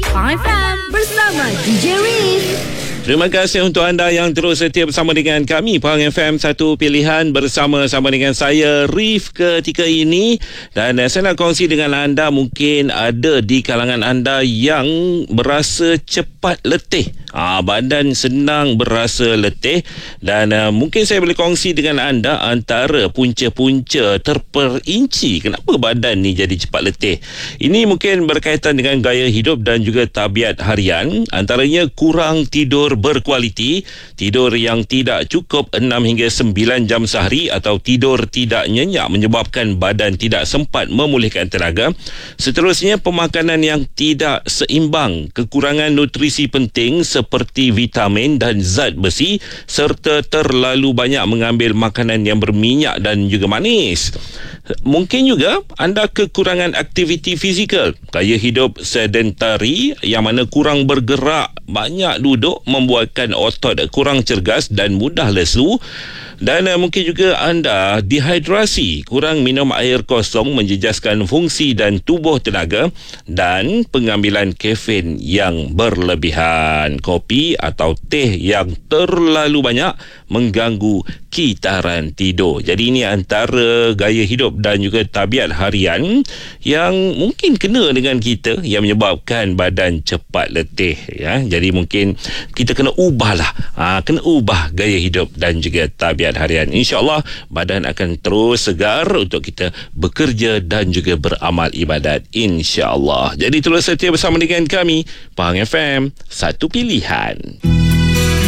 Pahang FM bersama DJ Riff. Terima kasih untuk anda yang terus setia bersama dengan kami Pahang FM, satu pilihan bersama-sama dengan saya Riff ketika ini. Dan saya nak kongsi dengan anda, mungkin ada di kalangan anda yang berasa cepat letih, badan senang berasa letih. Dan mungkin saya boleh kongsi dengan anda antara punca-punca terperinci kenapa badan ni jadi cepat letih. Ini mungkin berkaitan dengan gaya hidup dan juga tabiat harian. Antaranya kurang tidur berkualiti, tidur yang tidak cukup 6 hingga 9 jam sehari, atau tidur tidak nyenyak menyebabkan badan tidak sempat memulihkan tenaga. Seterusnya, pemakanan yang tidak seimbang, kekurangan nutrisi penting seperti vitamin dan zat besi, serta terlalu banyak mengambil makanan yang berminyak dan juga manis. Mungkin juga anda kekurangan aktiviti fizikal, gaya hidup sedentari yang mana kurang bergerak, banyak duduk, membuatkan otot kurang cergas dan mudah lesu. Dan mungkin juga anda dehidrasi, kurang minum air kosong, menjejaskan fungsi dan tubuh tenaga, dan pengambilan kafein yang berlebihan. Kopi atau teh yang terlalu banyak mengganggu kitaran tidur. Jadi ini antara gaya hidup dan juga tabiat harian yang mungkin kena dengan kita, yang menyebabkan badan cepat letih, ya. Jadi mungkin kita kena ubahlah, kena ubah gaya hidup dan juga tabiat harian. InsyaAllah badan akan terus segar untuk kita bekerja dan juga beramal ibadat, insyaAllah. Jadi terus setia bersama dengan kami Pahang FM, satu pilihan.